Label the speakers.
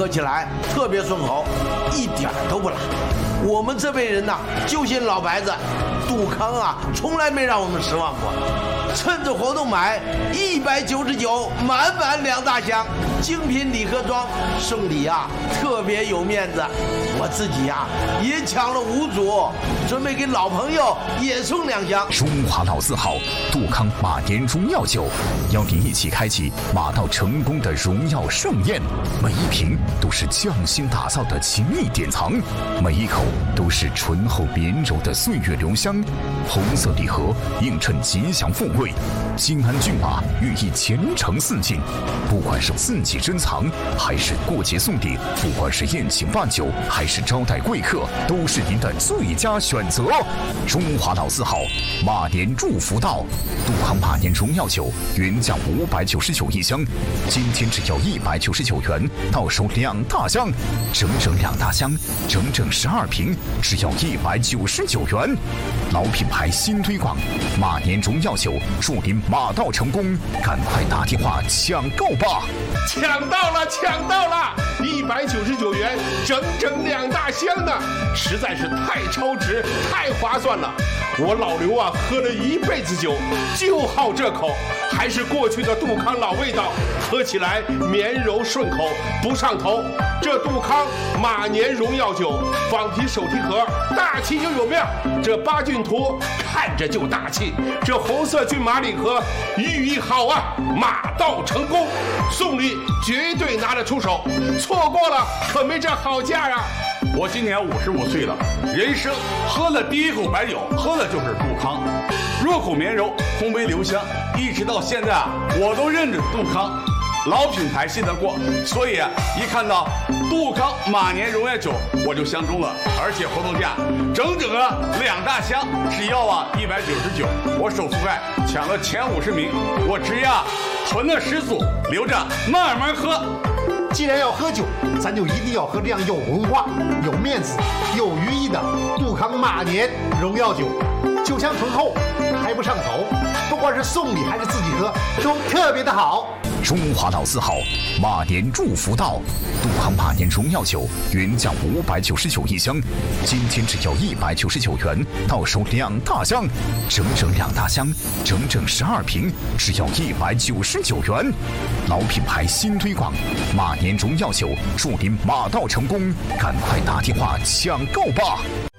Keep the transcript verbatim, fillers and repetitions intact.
Speaker 1: 喝起来特别顺口，一点都不辣。我们这辈人呐，就信老白子，杜康啊，从来没让我们失望过。趁着活动买一百九十九，满满两大箱，精品礼盒装，送礼啊特别有面子。我自己呀、啊、也抢了五组，准备给老朋友也送两箱。
Speaker 2: 中华老字号杜康马年荣耀酒，邀您一起开启马到成功的荣耀盛宴。每一瓶都是匠心打造的情意典藏，每一口都是醇厚绵柔的岁月留香。红色礼盒映衬吉祥富贵，金安骏马寓意前程似锦。不管是自己珍藏，还是过节送礼，不管是宴请办酒，还是招待贵客，都是您的最佳选择。中华老字号马年祝福到，杜康马年荣耀酒原价五百九十九一箱，今天只要一百九十九元，到手两大箱，整整两大箱，整整十二瓶，只要一百九十九元。老品牌新推广，马年荣耀酒，祝您马到成功，赶快打电话抢购吧！
Speaker 3: 抢到了，抢到了！一百九十九元，整整两大箱呢，实在是太超值，太划算了。我老刘啊，喝了一辈子酒，就好这口，还是过去的杜康老味道，喝起来绵柔顺口，不上头。这杜康马年荣耀酒，仿提手提盒，大气又有面。这八骏图看着就大气，这红色骏马礼盒寓意好啊，马到成功，送礼绝对拿得出手，错过了可没这好价啊！
Speaker 4: 我今年五十五岁了，人生喝了第一口白酒，喝的就是杜康，入口绵柔，烘焙留香，一直到现在啊，我都认着杜康。老品牌信得过，所以啊，一看到杜康马年荣耀酒，我就相中了。而且活动价整整啊两大箱，只要啊一百九十九，我首付费抢了前五十名，我直接啊囤了十组，留着慢慢喝。
Speaker 5: 既然要喝酒，咱就一定要喝这样有文化、有面子、有寓意的杜康马年荣耀酒，酒香醇厚，还不上头，不管是送礼还是自己喝，都特别的好。
Speaker 2: 中华老字号马年祝福到，杜康马年荣耀酒原价五百九十九一箱，今天只要一百九十九元，到手两大箱，整整两大箱，整整十二瓶，只要一百九十九元。老品牌新推广，马年荣耀酒，祝您马到成功，赶快打电话抢购吧！